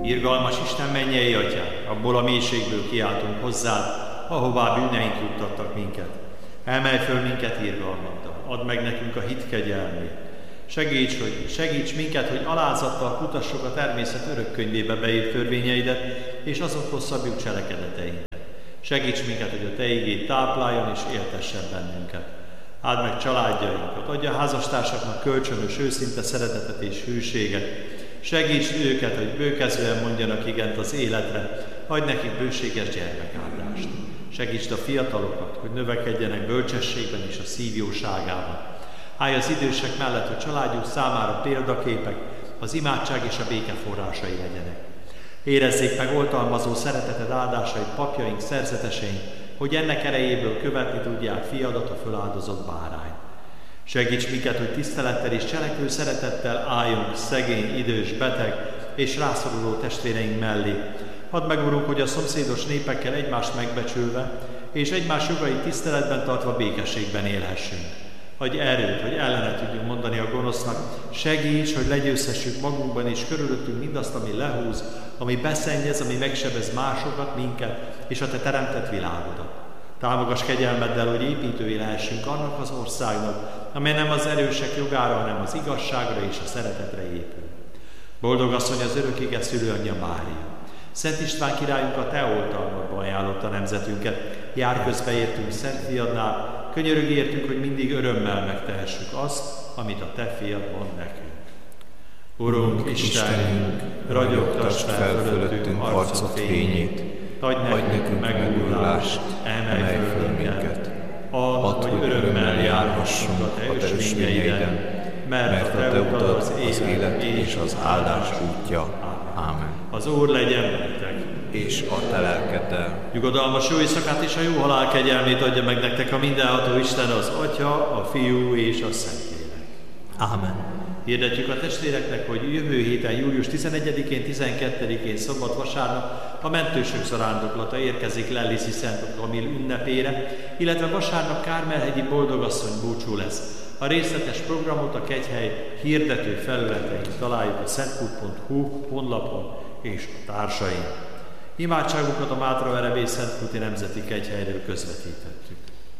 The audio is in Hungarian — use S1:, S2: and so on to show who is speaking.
S1: Irgalmas Isten mennyei Atyánk, abból a mélységből kiáltunk hozzád, ahová bűneink juttattak minket. Emelj föl minket irgalmaddal, add meg nekünk a hit kegyelmét. Segíts minket, hogy alázattal kutassuk a természet örök könyvébe beírt törvényeidet, és azokhoz szabjuk cselekedeteinket. Segíts minket, hogy a Te igéd tápláljon és éltessen bennünket. Áld meg családjainkat, adj a házastársaknak kölcsönös, őszinte szeretetet és hűséget. Segíts őket, hogy bőkezően mondjanak igent az életre, adj nekik bőséges gyermekáldást. Segítsd a fiatalokat, hogy növekedjenek bölcsességben és a szív jóságában. Állj az idősek mellett, hogy családjuk számára példaképek, az imádság és a béke forrásai legyenek. Érezzék meg oltalmazó szereteted áldásait papjaink, szerzeteseink, hogy ennek erejéből követni tudják fiadat, a föláldozott bárány. Segíts minket, hogy tisztelettel és cselekvő szeretettel álljunk szegény, idős, beteg és rászoruló testvéreink mellé. Add meg, Urunk, hogy a szomszédos népekkel egymást megbecsülve és egymás jogait tiszteletben tartva békességben élhessünk. Adj erőt, hogy ellene tudjunk mondani a gonosznak. Segíts, hogy legyőzhessük magunkban és körülöttünk mindazt, ami lehúz, ami beszennyez, ami megsebez másokat, minket és a Te teremtett világodat. Támogass kegyelmeddel, hogy építői lehessünk annak az országnak, amely nem az erősek jogára, hanem az igazságra és a szeretetre épül. Boldog asszony az örök ige szülőanyja Mária. Szent István királyunk a Te oltalmadba ajánlotta nemzetünket. Jár közbe értünk Szent Fiadnál, könyörög értünk, hogy mindig örömmel megtehessük azt, amit a Te Fiad mond nekünk. Urunk, Istenünk, ragyogtass fel fölöttünk arcod fényét, adj nekünk megújulást, emelj föl minket. Add, hogy örömmel járhassunk a Te ösvényeiden, mert a Te utad az élet és az áldás útja. Ámen. Az Úr legyen veletek,
S2: és a Te lelkeddel.
S1: Nyugodalmas jó éjszakát és a jó halál kegyelmét adja meg nektek a mindenható Isten, az Atya, a Fiú és a Szentlélek.
S2: Ámen.
S1: Hirdetjük a testvéreknek, hogy jövő héten, július 11-én, 12-én, szombat, vasárnap a mentősök zarándoklata érkezik Lelliszi Szent Kamil ünnepére, illetve vasárnap Kármelhegyi Boldogasszony búcsú lesz. A részletes programot a kegyhely hirdető felületein találjuk a szentkút.hu honlapon és a társain. Imádságunkat a Mátraverebély Szentkúti Nemzeti Kegyhelyről közvetítettük.